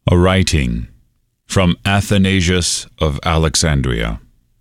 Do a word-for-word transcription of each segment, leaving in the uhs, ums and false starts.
A writing from Athanasius of Alexandria.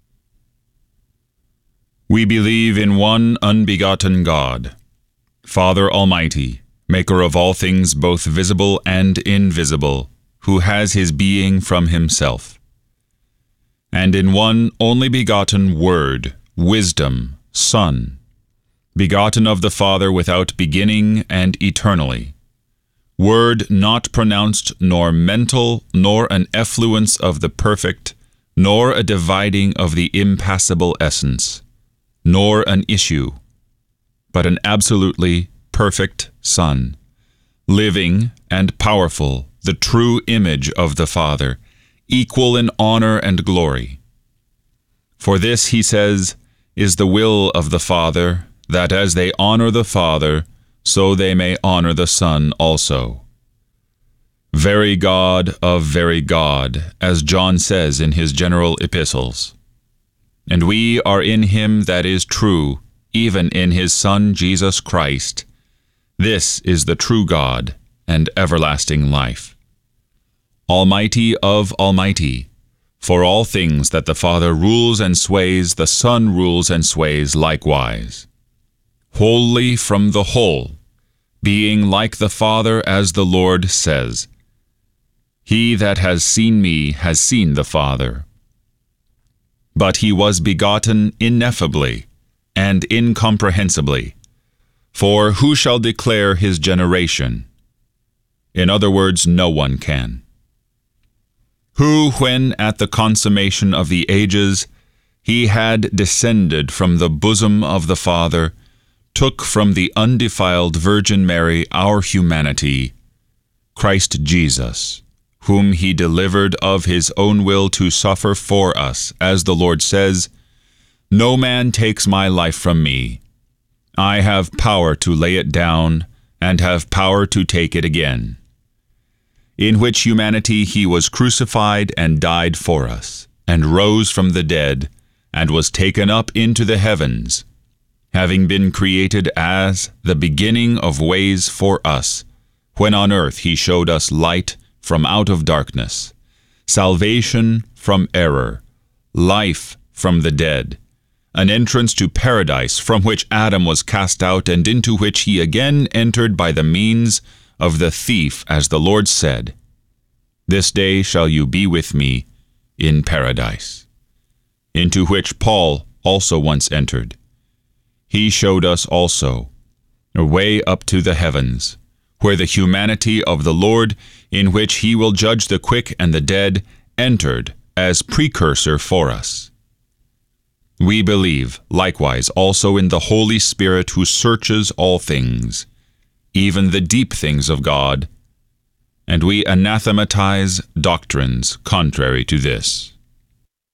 We believe in one unbegotten God, Father Almighty, maker of all things both visible and invisible, who has his being from himself. And in one only begotten Word, Wisdom, Son, begotten of the Father without beginning and eternally, Word not pronounced, nor mental, nor an effluence of the perfect, nor a dividing of the impassible essence, nor an issue, but an absolutely perfect Son, living and powerful, the true image of the Father, equal in honor and glory. For this, he says, is the will of the Father, that as they honor the Father, so they may honor the Son also. Very God of very God, as John says in his general epistles. And we are in him that is true, even in his Son Jesus Christ. This is the true God and everlasting life. Almighty of Almighty, for all things that the Father rules and sways, the Son rules and sways likewise. Wholly from the whole, being like the Father, as the Lord says, He that has seen me has seen the Father. But he was begotten ineffably and incomprehensibly, for who shall declare his generation? In other words, no one can. Who, when at the consummation of the ages he had descended from the bosom of the Father, took from the undefiled Virgin Mary our humanity, Christ Jesus, whom he delivered of his own will to suffer for us, as the Lord says, No man takes my life from me. I have power to lay it down, and have power to take it again. In which humanity he was crucified and died for us, and rose from the dead, and was taken up into the heavens, having been created as the beginning of ways for us, when on earth he showed us light from out of darkness, salvation from error, life from the dead, an entrance to paradise from which Adam was cast out, and into which he again entered by the means of the thief, as the Lord said, This day shall you be with me in paradise, into which Paul also once entered. He showed us also a way up to the heavens, where the humanity of the Lord, in which he will judge the quick and the dead, entered as precursor for us. We believe, likewise, also in the Holy Spirit, who searches all things, even the deep things of God, and we anathematize doctrines contrary to this.